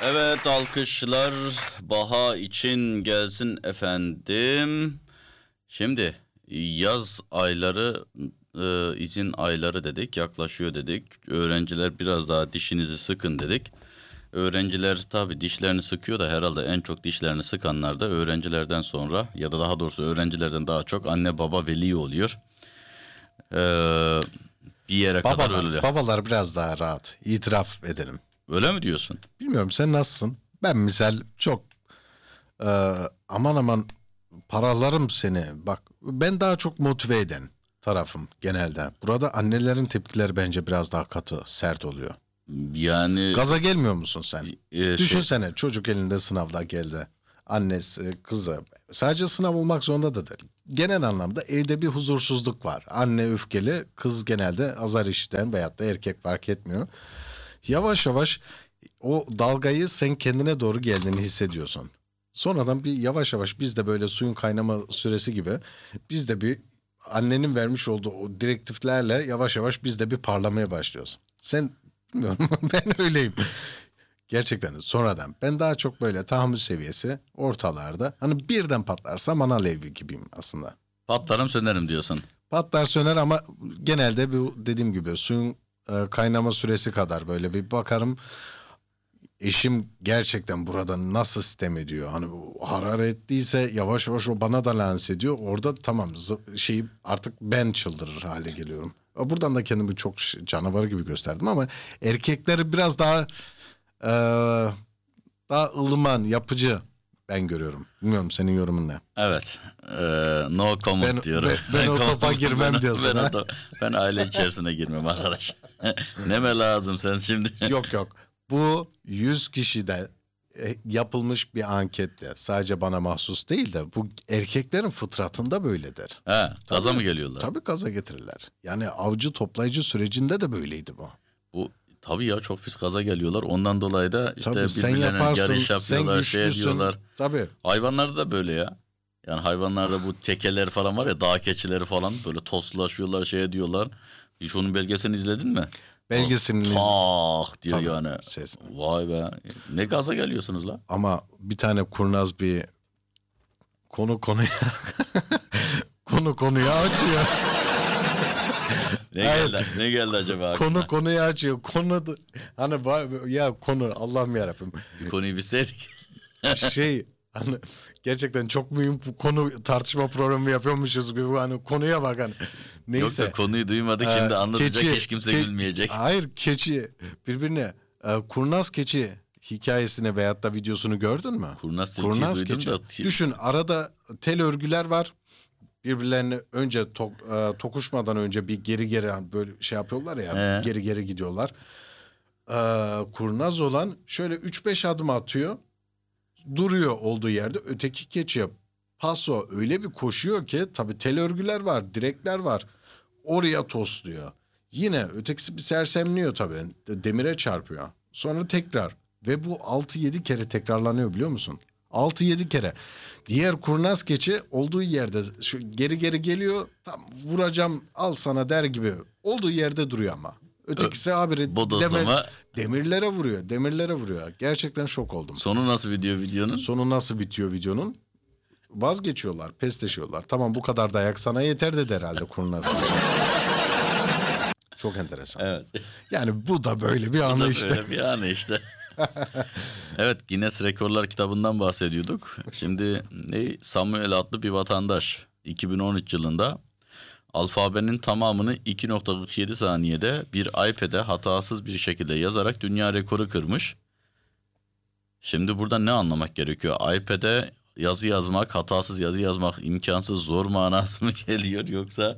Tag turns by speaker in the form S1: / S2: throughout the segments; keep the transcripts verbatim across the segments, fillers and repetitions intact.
S1: Evet, alkışlar Baha için gelsin efendim. Şimdi yaz ayları, e, izin ayları dedik, yaklaşıyor dedik. Öğrenciler biraz daha dişinizi sıkın dedik. Öğrenciler tabii dişlerini sıkıyor da herhalde en çok dişlerini sıkanlar da öğrencilerden sonra ya da daha doğrusu öğrencilerden daha çok anne baba veli oluyor. Ee, bir yere kadar
S2: Babalar,
S1: öyle.
S2: babalar biraz daha rahat. İtiraf edelim.
S1: Öyle mi diyorsun?
S2: Bilmiyorum sen nasılsın? Ben misal çok e, aman aman paralarım seni. Bak ben daha çok motive eden tarafım genelde. Burada annelerin tepkileri bence biraz daha katı, sert oluyor.
S1: Yani
S2: Gaza gelmiyor musun sen?
S1: e, şey,
S2: Düşünsene çocuk elinde sınavda geldi. Annesi, kızı. Sadece sınav olmak zorunda da değil. Genel anlamda evde bir huzursuzluk var. Anne öfkeli, kız genelde azar işiten veyahut da erkek fark etmiyor. Yavaş yavaş o dalgayı sen kendine doğru geldiğini hissediyorsun. Sonradan bir yavaş yavaş biz de böyle suyun kaynama süresi gibi biz de bir annenin vermiş olduğu o direktiflerle yavaş yavaş biz de bir parlamaya başlıyoruz. Sen bilmiyorum ben öyleyim. Gerçekten sonradan ben daha çok böyle tahammül seviyesi ortalarda. Hani birden patlarsam ana alevi gibiyim aslında.
S1: patlarım sönerim diyorsun.
S2: Patlar söner ama genelde bu dediğim gibi suyun e, kaynama süresi kadar böyle bir bakarım. Eşim gerçekten burada nasıl sitem ediyor? Hani bu hararetliyse yavaş yavaş o bana da lanse ediyor. Orada tamam zı- şeyi artık ben çıldırır hale geliyorum. Buradan da kendimi çok ş- canavar gibi gösterdim ama erkekleri biraz daha e, daha ılıman, yapıcı ben görüyorum. Bilmiyorum senin yorumun ne?
S1: Evet. Ee, no comment
S2: Ben-
S1: diyorum.
S2: ben- ben o
S1: comment-
S2: topa girmem
S1: ben-
S2: diyorsun,
S1: Ben, o
S2: ha?
S1: to- ben aile içerisine girmem arkadaş. Neme lazım sen şimdi?
S2: Yok yok. Bu yüz kişide e, yapılmış bir ankette sadece bana mahsus değil de bu erkeklerin fıtratında böyledir.
S1: He, gaza
S2: Tabii.
S1: mı geliyorlar?
S2: Tabii gaza getirirler. Yani avcı toplayıcı sürecinde de böyleydi bu.
S1: Bu tabii ya, çok pis gaza geliyorlar. Ondan dolayı da işte
S2: Tabii sen
S1: birbirlerine
S2: yaparsın,
S1: yarış
S2: sen
S1: yapıyorlar, şey
S2: güçlüsün.
S1: diyorlar.
S2: Tabii.
S1: Hayvanlarda da böyle ya. Yani hayvanlarda bu tekeler falan var ya, dağ keçileri falan böyle toslaşıyorlar, şey diyorlar. Hiç onun belgeselini izledin mi?
S2: Belgeselini iz-
S1: Tak diyor
S2: Tabii,
S1: yani.
S2: ses.
S1: Vay be. Ne gaza geliyorsunuz la?
S2: Ama bir tane kurnaz bir konu konuya konu konuya açıyor.
S1: Ne
S2: Hayır.
S1: geldi? Ne geldi acaba aklına?
S2: Konu konuyu açıyor. Konu da- hani var- ya konu Allah'ım yarabbim.
S1: Bir konuyu bilseydik.
S2: Şey hani gerçekten çok mühim bu konu tartışma programı yapıyormuşuz gibi hani konuya bak hani. Neyse.
S1: Yok da konuyu duymadık,
S2: Ee,
S1: şimdi anlatacak,
S2: keçi-
S1: hiç kimse
S2: ke-
S1: gülmeyecek.
S2: Hayır keçi birbirine e, kurnaz keçi hikayesini veyahut da videosunu gördün mü?
S1: Kurnaz tilkiyi duydum da ti-
S2: Düşün arada tel örgüler var. Birbirlerine önce tok- e, tokuşmadan önce bir geri geri hani böyle şey yapıyorlar ya
S1: Ee?
S2: geri geri gidiyorlar. Ee, kurnaz olan şöyle üç beş adım atıyor. Duruyor olduğu yerde öteki keçi paso öyle bir koşuyor ki tabii tel örgüler var, direkler var. Oraya tosluyor. Yine ötekisi bir sersemliyor tabii. de- Demire çarpıyor. Sonra tekrar ve bu altı yedi kere tekrarlanıyor biliyor musun? altı yedi kere. Diğer kurnaz keçi olduğu yerde şu geri geri geliyor. Tam vuracağım al sana der gibi olduğu yerde duruyor ama. Ötekisi haberi
S1: Bodoslama.
S2: demirlere vuruyor. Demirlere vuruyor. Gerçekten şok oldum.
S1: Sonu nasıl video videonun?
S2: Sonu nasıl bitiyor videonun? Vazgeçiyorlar, pestleşiyorlar. Tamam bu kadar dayak sana yeter dedi herhalde kurnaz keçi. Çok enteresan.
S1: Evet.
S2: Yani bu da böyle bir
S1: Bu
S2: anı
S1: da
S2: işte.
S1: böyle bir anı işte. Evet, Guinness Rekorlar kitabından bahsediyorduk. Şimdi ne? Samuel adlı bir vatandaş iki bin on üç yılında alfabenin tamamını iki nokta kırk yedi saniyede bir iPad'e hatasız bir şekilde yazarak dünya rekoru kırmış. Şimdi burada ne anlamak gerekiyor? iPad'e yazı yazmak, hatasız yazı yazmak imkansız, zor manası mı geliyor, yoksa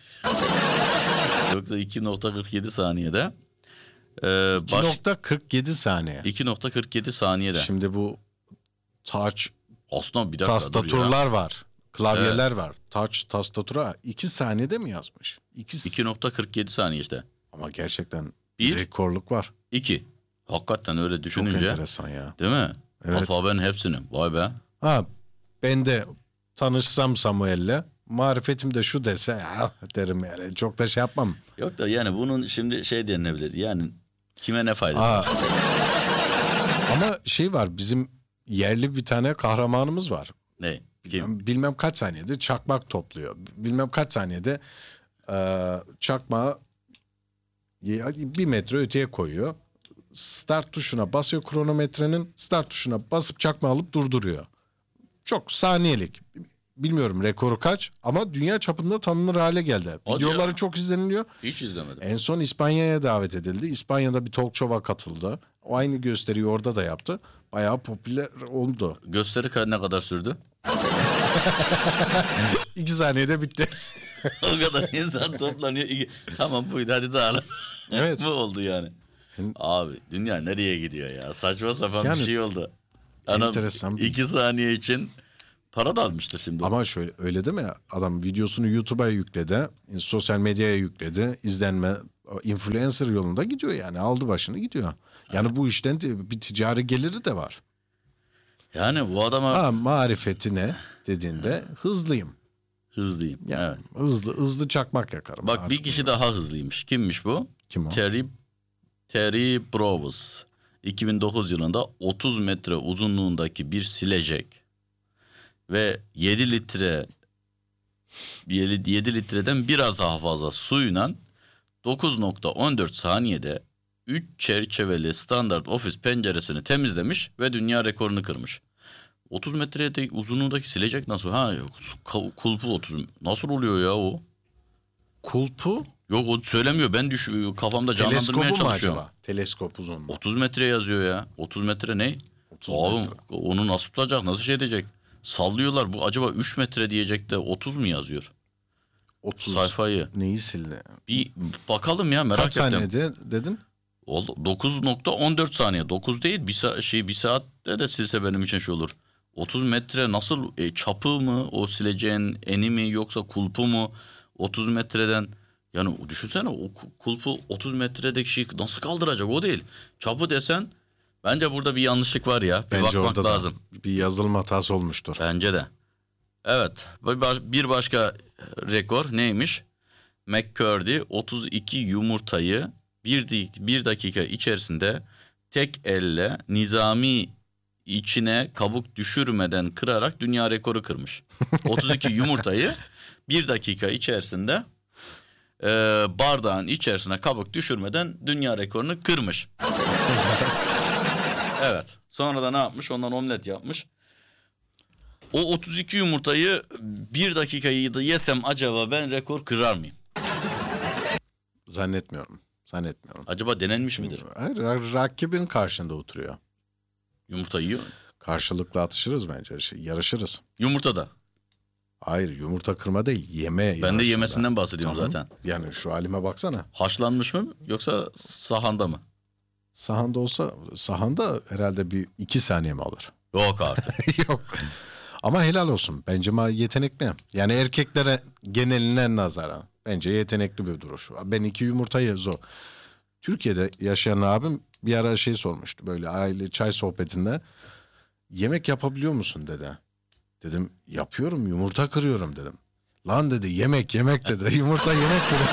S1: yoksa iki nokta kırk yedi saniyede e, baş
S2: iki nokta kırk yedi saniye.
S1: iki nokta kırk yedi saniyede.
S2: Şimdi bu touch
S1: Aslında bir dakika dur ya.
S2: tastaturlar var. Klavyeler var. Touch tastatura iki saniyede mi yazmış? İki,
S1: iki nokta kırk yedi saniye işte.
S2: Ama gerçekten
S1: Bir.
S2: rekorluk var.
S1: iki. Hakikaten öyle
S2: Çok
S1: düşününce.
S2: enteresan ya.
S1: Değil mi?
S2: Evet.
S1: Alfabenin hepsini. Vay be.
S2: Ha ben de tanışsam Samuel'le marifetim de şu dese ya derim yani çok da şey yapmam.
S1: Yok da yani bunun şimdi şey denilebilir. Yani kime ne faydası
S2: Aa,
S1: var?
S2: Ama şey var, bizim yerli bir tane kahramanımız var.
S1: Ne? Kim?
S2: Bilmem, bilmem kaç saniyede çakmak topluyor. Bilmem kaç saniyede e, çakmağı ya- bir metre öteye koyuyor. Start tuşuna basıyor, kronometrenin start tuşuna basıp çakma alıp durduruyor. Çok saniyelik. Bilmiyorum rekoru kaç ama dünya çapında tanınır hale geldi.
S1: Hadi
S2: Videoları
S1: ya.
S2: çok izleniliyor.
S1: Hiç izlemedim.
S2: En son İspanya'ya davet edildi. İspanya'da bir talk show'a katıldı. O aynı gösteriyi orada da yaptı. Bayağı popüler oldu.
S1: Gösteri ka- ne kadar sürdü?
S2: İki saniyede bitti.
S1: O kadar insan toplanıyor. İki- Tamam buydu hadi dağılın.
S2: Evet.
S1: Bu oldu yani. Abi dünya nereye gidiyor ya? Saçma sapan
S2: Yani,
S1: bir şey oldu. Adam
S2: enteresan bir-
S1: iki saniye için para da almıştır şimdi.
S2: Ama şöyle öyle değil mi? Adam videosunu YouTube'a yükledi. Sosyal medyaya yükledi. İzlenme influencer yolunda gidiyor yani. Aldı başını gidiyor. Yani bu işten de bir ticari geliri de var.
S1: Yani bu adama
S2: Ha marifetine dediğinde hızlıyım.
S1: hızlıyım.
S2: Yani
S1: Evet.
S2: hızlı hızlı çakmak yakarım.
S1: Bak
S2: Artık
S1: bir kişi daha hızlıymış. Kimmiş bu?
S2: kim o?
S1: Terry Terry Browers. iki bin dokuz yılında otuz metre uzunluğundaki bir silecek ve yedi litre yedi litreden biraz daha fazla suyla dokuz nokta on dört saniyede üç çerçeveli standart ofis penceresini temizlemiş ve dünya rekorunu kırmış. otuz metrede uzunluğundaki silecek nasıl? Ha ka- kulpu otuz. Nasıl oluyor ya o?
S2: Kulpu
S1: Yok o söylemiyor. Ben düş kafamda canlandırmaya
S2: teleskobu mu
S1: çalışıyorum.
S2: acaba? Teleskop uzunluğu.
S1: otuz metre yazıyor ya. otuz metre ne?
S2: otuz
S1: Oğlum
S2: metre.
S1: onu nasıl tutacak? Nasıl şey edecek? Sallıyorlar. Bu acaba üç metre diyecek de otuz mu yazıyor?
S2: otuz.
S1: Sayfayı.
S2: Neyi sildi?
S1: Bir bakalım ya merak
S2: Kaç
S1: ettim.
S2: saniyede dedin?
S1: Oldu. dokuz nokta on dört saniye. dokuz değil. Bir, sa- şey, bir saatte de silse benim için şey olur. otuz metre nasıl e, çapı mı o sileceğin eni mi yoksa kulpu mu? otuz metreden yani düşünsene o ku- kulpu otuz metredeki şeyi nasıl kaldıracak o değil. Çapı desen bence burada bir yanlışlık var ya. Bir
S2: Bence
S1: bakmak
S2: orada
S1: lazım.
S2: da bir yazılım hatası olmuştur.
S1: Bence de. Evet. Bir baş- Bir başka rekor neymiş? McCurdy otuz iki yumurtayı bir, di- bir dakika içerisinde tek elle nizami içine kabuk düşürmeden kırarak dünya rekoru kırmış. otuz iki yumurtayı bir dakika içerisinde e, bardağın içerisine kabuk düşürmeden dünya rekorunu kırmış. Evet. Sonra da ne yapmış? Ondan omlet yapmış. O otuz iki yumurtayı bir dakikayı da yesem acaba ben rekor kırar mıyım?
S2: Zannetmiyorum. Zannetmiyorum.
S1: Acaba denenmiş midir?
S2: Hayır, ra- rakibin karşında oturuyor.
S1: Yumurta yiyor.
S2: Karşılıklı atışırız bence. Şey, yarışırız.
S1: Yumurta da.
S2: Hayır, yumurta kırma değil, yeme
S1: Ben de
S2: yarışında.
S1: yemesinden bahsediyorum
S2: Tamam.
S1: zaten.
S2: Yani şu halime baksana.
S1: Haşlanmış mı yoksa sahanda mı?
S2: Sahanda olsa, sahanda herhalde bir iki saniye mi alır?
S1: Yok artık.
S2: Yok. Ama helal olsun. Bence ma yetenekli. Yani erkeklere geneline nazaran bence yetenekli bir duruş. Ben iki yumurtayı zor. Türkiye'de yaşayan abim bir ara şey sormuştu. Böyle aile çay sohbetinde. Yemek yapabiliyor musun dedi. Dedim yapıyorum, yumurta kırıyorum dedim. Lan dedi yemek yemek dedi. Yumurta yemek dedi.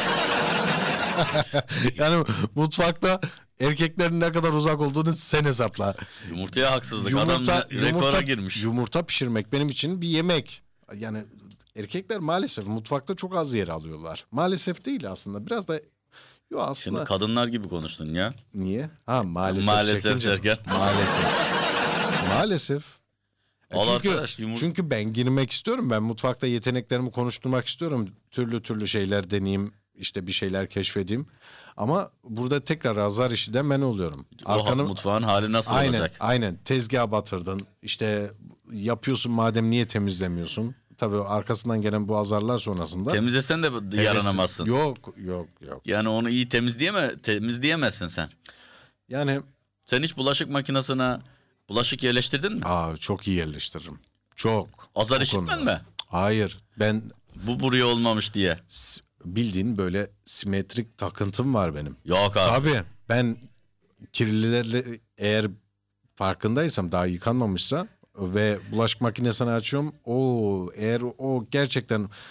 S2: Yani mutfakta erkeklerin ne kadar uzak olduğunu sen hesapla.
S1: Yumurtaya haksızlık.
S2: Yumurta,
S1: Adam re- rekora
S2: yumurta,
S1: girmiş.
S2: yumurta pişirmek benim için bir yemek. Yani erkekler maalesef mutfakta çok az yer alıyorlar. Maalesef değil aslında. Biraz da yo aslında.
S1: Şimdi kadınlar gibi konuştun ya.
S2: Niye? Ha maalesef.
S1: Maalesef
S2: çekince-
S1: derken.
S2: Maalesef. Maalesef. E
S1: Al
S2: çünkü,
S1: arkadaş, yumur-
S2: çünkü ben girmek istiyorum. Ben mutfakta yeteneklerimi konuşturmak istiyorum. Türlü türlü şeyler deneyeyim. İşte bir şeyler keşfedeyim. Ama burada tekrar azar işi de ben oluyorum.
S1: O ha-
S2: Arkanı,
S1: mutfağın hali nasıl
S2: aynen,
S1: olacak?
S2: aynen. Tezgaha batırdın. İşte yapıyorsun madem niye temizlemiyorsun? Tabii arkasından gelen bu azarlar sonrasında.
S1: Temizlesen de
S2: heves-
S1: yaranamazsın.
S2: Yok yok yok.
S1: Yani onu iyi temizleyeme, temizleyemezsin sen.
S2: Yani
S1: Sen hiç bulaşık makinesine bulaşık yerleştirdin mi?
S2: aa, çok iyi yerleştiririm. Çok.
S1: Azar
S2: O
S1: işitmen
S2: konuda.
S1: mi?
S2: Hayır. Ben
S1: Bu buraya olmamış diye.
S2: s- bildiğin böyle simetrik takıntım var benim.
S1: Yok artık.
S2: Tabii ben kirlilerle eğer farkındaysam daha yıkanmamışsa ve bulaşık makinesini açıyorum. O eğer o gerçekten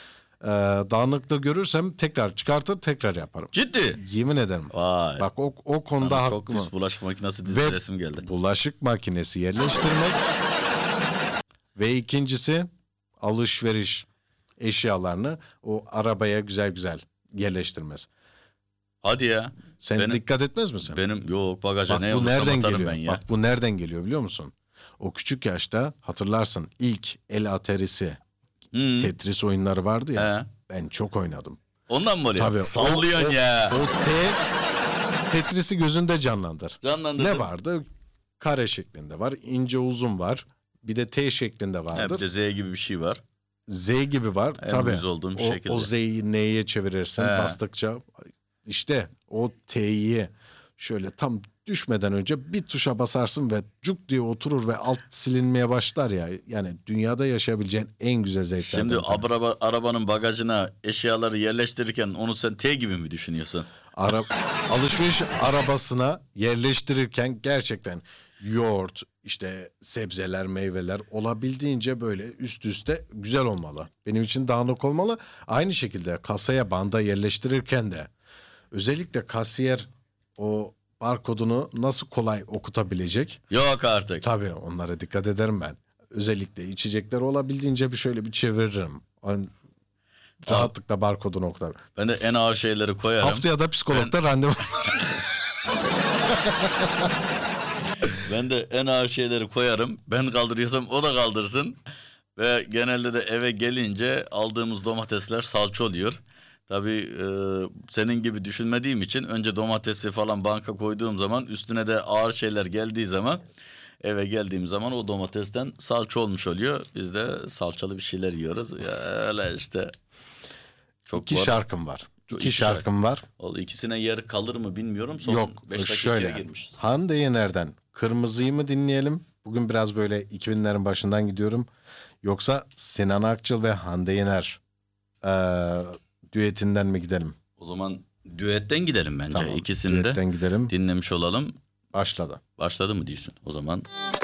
S2: Ee, dağınıklığı görürsem tekrar çıkartır tekrar yaparım.
S1: Ciddi.
S2: Yemin ederim.
S1: Vay.
S2: Bak o, o konuda
S1: Sana çok
S2: hakkım.
S1: pis bulaşık makinesi dizi
S2: Ve
S1: resim geldi.
S2: bulaşık makinesi yerleştirmek. Ve ikincisi alışveriş eşyalarını o arabaya güzel güzel yerleştirmez.
S1: Hadi ya.
S2: Sen
S1: Benim-
S2: dikkat etmez misin?
S1: Benim yok bagaja
S2: Bak
S1: ne
S2: bu
S1: olursam
S2: nereden
S1: atarım
S2: geliyor?
S1: ben ya.
S2: Bak bu nereden geliyor biliyor musun? O küçük yaşta hatırlarsın ilk el aterisi,
S1: Hı.
S2: Tetris oyunları vardı ya.
S1: He.
S2: Ben çok oynadım.
S1: Ondan mı oluyor?
S2: Tabii. o-
S1: Sallıyorsun
S2: o-
S1: ya.
S2: O T Tetris'i gözünde canlandır.
S1: Canlandırdım.
S2: Ne vardı? Kare şeklinde var, ince uzun var. Bir de T şeklinde
S1: He, bir
S2: vardır.
S1: de Z gibi bir şey var.
S2: Z gibi var.
S1: En
S2: Tabii.
S1: uyuz olduğum
S2: o,
S1: şekilde.
S2: o Z'yi N'ye çevirirsin
S1: He.
S2: bastıkça. İşte o T'yi şöyle tam düşmeden önce bir tuşa basarsın ve cuk diye oturur ve alt silinmeye başlar ya. Yani dünyada yaşayabileceğin en güzel zevklerden.
S1: Şimdi
S2: bir tanesi.
S1: araba, arabanın bagajına eşyaları yerleştirirken onu sen T gibi mi düşünüyorsun?
S2: Ara, alışveriş arabasına yerleştirirken gerçekten yoğurt, işte sebzeler, meyveler olabildiğince böyle üst üste güzel olmalı. Benim için dağınık olmalı. Aynı şekilde kasaya banda yerleştirirken de özellikle kasiyer o barkodunu nasıl kolay okutabilecek?
S1: Yok artık.
S2: Tabii onlara dikkat ederim ben. Özellikle içecekler olabildiğince bir şöyle bir çeviririm. An- Rahatlıkla barkodunu okutar.
S1: Ben de en ağır şeyleri koyarım.
S2: Haftaya da psikologda randevu.
S1: Ben de en ağır şeyleri koyarım. Ben kaldırıyorsam o da kaldırsın. Ve genelde de eve gelince aldığımız domatesler salça oluyor. Tabii e, senin gibi düşünmediğim için önce domatesi falan banka koyduğum zaman üstüne de ağır şeyler geldiği zaman eve geldiğim zaman o domatesten salça olmuş oluyor. Biz de salçalı bir şeyler yiyoruz. Ya öyle işte. Çok
S2: İki
S1: var.
S2: şarkım var.
S1: Çok-
S2: İki
S1: iki
S2: şarkım var.
S1: Vallahi ikisine yer kalır mı bilmiyorum. Son
S2: Yok
S1: beş dakika
S2: şöyle.
S1: içeri girmişiz.
S2: Hande Yener'den Kırmızı'yı mı dinleyelim? Bugün biraz böyle iki binlerin başından gidiyorum. Yoksa Sinan Akçıl ve Hande Yener eee, düetinden mi gidelim?
S1: O zaman düetten gidelim bence.
S2: Tamam.
S1: İkisini de
S2: Düetten gidelim.
S1: dinlemiş olalım.
S2: Başladı.
S1: Başladı mı diyorsun o zaman?